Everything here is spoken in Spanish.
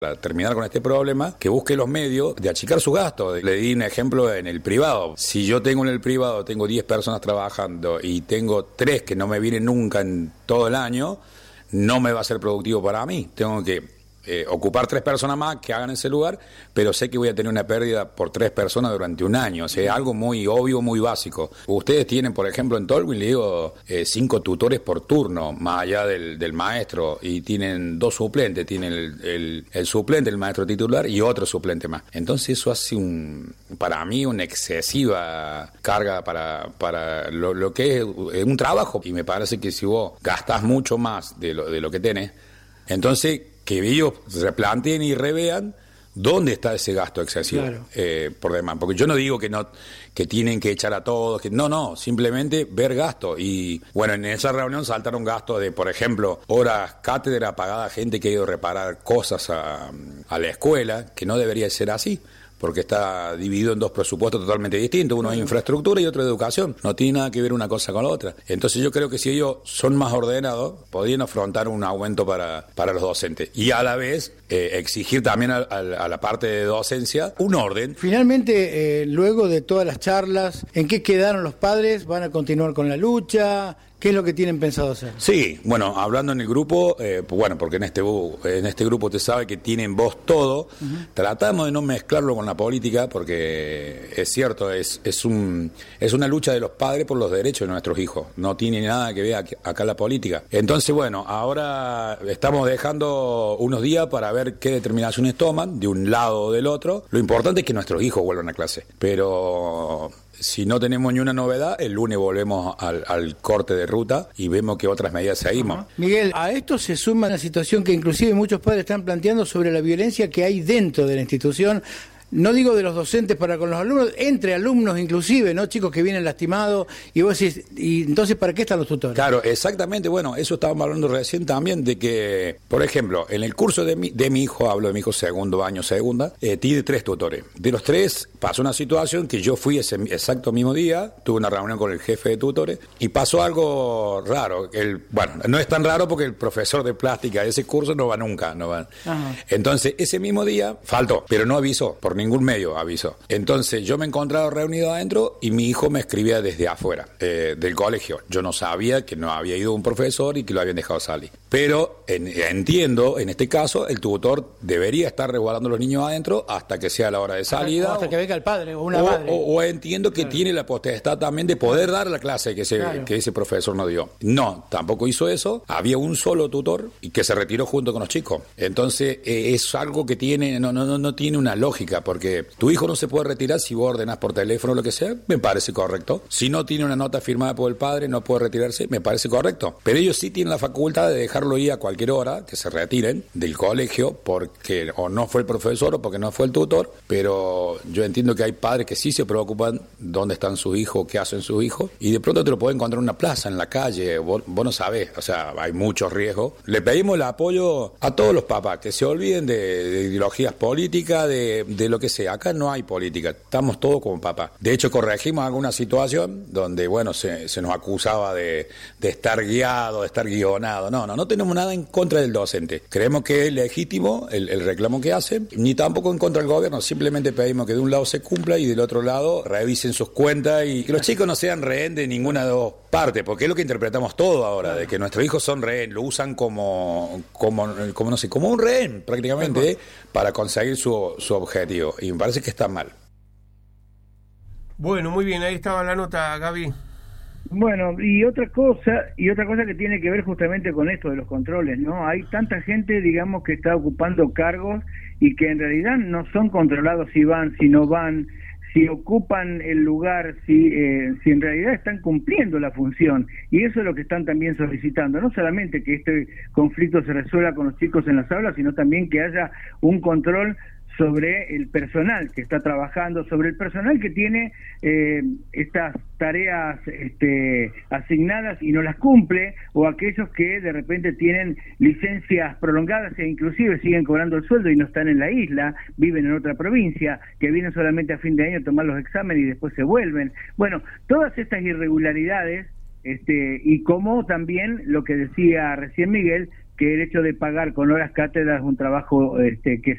para terminar con este problema, que busque los medios de achicar su gasto. Le di un ejemplo en el privado. Si yo tengo en el privado, tengo 10 personas trabajando y tengo 3 que no me vienen nunca en todo el año, no me va a ser productivo para mí. Tengo que ocupar 3 personas más que hagan ese lugar, pero sé que voy a tener una pérdida por 3 personas durante un año. O sea, algo muy obvio, muy básico. Ustedes tienen, por ejemplo, en Tolwyn, le digo, 5 tutores por turno, más allá del maestro, y tienen 2 suplentes. Tienen el suplente, el maestro titular, y otro suplente más. Entonces eso hace para mí una excesiva carga para lo que es un trabajo. Y me parece que si vos gastás mucho más de lo que tenés, entonces que ellos replanteen y revean dónde está ese gasto excesivo. Claro. Por demás, porque yo no digo que tienen que echar a todos, no, simplemente ver gasto. Y bueno, en esa reunión saltaron gastos de, por ejemplo, horas cátedra pagada a gente que ha ido a reparar cosas a la escuela, que no debería ser así, porque está dividido en 2 presupuestos totalmente distintos, uno es infraestructura y otro educación, no tiene nada que ver una cosa con la otra. Entonces yo creo que si ellos son más ordenados, podrían afrontar un aumento para los docentes, y a la vez exigir también a la parte de docencia un orden. Finalmente, luego de todas las charlas, ¿en qué quedaron los padres? ¿Van a continuar con la lucha? ¿Qué es lo que tienen pensado hacer? Sí, bueno, hablando en el grupo, bueno, porque en este grupo usted sabe que tienen voz todo, tratamos de no mezclarlo con la política, porque es cierto, es una lucha de los padres por los derechos de nuestros hijos, no tiene nada que ver acá la política. Entonces, bueno, ahora estamos dejando unos días para ver qué determinaciones toman, de un lado o del otro. Lo importante es que nuestros hijos vuelvan a clase, pero si no tenemos ni una novedad, el lunes volvemos al corte de ruta y vemos que otras medidas seguimos. Miguel, a esto se suma una situación que inclusive muchos padres están planteando sobre la violencia que hay dentro de la institución. No digo de los docentes para con los alumnos, entre alumnos inclusive, ¿no? Chicos que vienen lastimados, y vos decís, ¿y entonces para qué están los tutores? Claro, exactamente, bueno, eso estábamos hablando recién también, de que, por ejemplo, en el curso de mi hijo, hablo de mi hijo segundo año, segunda, tiene 3 tutores. De los 3 pasó una situación que yo fui ese exacto mismo día, tuve una reunión con el jefe de tutores, y pasó algo raro. Bueno, no es tan raro porque el profesor de plástica de ese curso no va nunca, no va. Ajá. Entonces, ese mismo día, faltó, pero no avisó, por ningún medio avisó. Entonces yo me encontraba reunido adentro y mi hijo me escribía desde afuera del colegio. Yo no sabía que no había ido un profesor y que lo habían dejado salir. Pero entiendo, en este caso, el tutor debería estar resguardando a los niños adentro hasta que sea la hora de salida. O hasta que venga el padre o una madre. O entiendo que tiene la potestad también de poder dar la clase que ese profesor no dio. No, tampoco hizo eso. Había un solo tutor y que se retiró junto con los chicos. Entonces es algo que no tiene una lógica, porque tu hijo no se puede retirar si vos ordenás por teléfono o lo que sea, me parece correcto. Si no tiene una nota firmada por el padre, no puede retirarse, me parece correcto. Pero ellos sí tienen la facultad de dejarlo ir a cualquier hora, que se retiren del colegio, porque o no fue el profesor o porque no fue el tutor. Pero yo entiendo que hay padres que sí se preocupan dónde están sus hijos, qué hacen sus hijos, y de pronto te lo pueden encontrar en una plaza, en la calle, vos no sabés, o sea, hay muchos riesgos. Le pedimos el apoyo a todos los papás, que se olviden de ideologías políticas, de lo que sea. Acá no hay política, estamos todos como papás. De hecho, corregimos alguna situación donde, bueno, se nos acusaba de estar guiado, de estar guionado. No tenemos nada en contra del docente. Creemos que es legítimo el reclamo que hace, ni tampoco en contra del gobierno. Simplemente pedimos que de un lado se cumpla y del otro lado revisen sus cuentas y que los chicos no sean rehén de ninguna de dos partes, porque es lo que interpretamos todo ahora, de que nuestros hijos son rehén, lo usan como no sé, como un rehén prácticamente, para conseguir su objetivo. Y me parece que está mal. Bueno, muy bien, ahí estaba la nota, Gaby. Bueno, y otra cosa que tiene que ver justamente con esto de los controles, ¿no? Hay tanta gente, digamos, que está ocupando cargos y que en realidad no son controlados si van, si no van, si ocupan el lugar, si en realidad están cumpliendo la función. Y eso es lo que están también solicitando, no solamente que este conflicto se resuelva con los chicos en las aulas, sino también que haya un control sobre el personal que está trabajando, sobre el personal que tiene estas tareas asignadas y no las cumple, o aquellos que de repente tienen licencias prolongadas e inclusive siguen cobrando el sueldo y no están en la isla, viven en otra provincia, que vienen solamente a fin de año a tomar los exámenes y después se vuelven. Bueno, todas estas irregularidades, y como también lo que decía recién Miguel, que el hecho de pagar con horas cátedra es un trabajo que